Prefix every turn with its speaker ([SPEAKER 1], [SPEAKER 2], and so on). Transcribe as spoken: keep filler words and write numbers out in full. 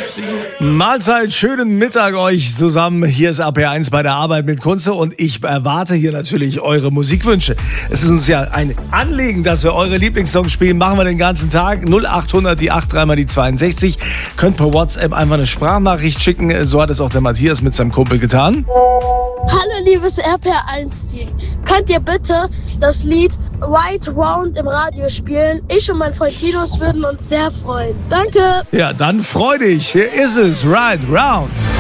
[SPEAKER 1] Mahlzeit, schönen Mittag euch zusammen. Hier ist A P eins bei der Arbeit mit Kunze und ich erwarte hier natürlich eure Musikwünsche. Es ist uns ja ein Anliegen, dass wir eure Lieblingssongs spielen. Machen wir den ganzen Tag. null acht hundert, die acht, dreimal die zweiundsechzig. Könnt per WhatsApp einfach eine Sprachnachricht schicken. So hat es auch der Matthias mit seinem Kumpel getan.
[SPEAKER 2] Hallo liebes R P eins Team. Könnt ihr bitte das Lied Right Round im Radio spielen? Ich und mein Freund Titus würden uns sehr freuen. Danke.
[SPEAKER 1] Ja, dann freu dich. Hier ist es. Right Round.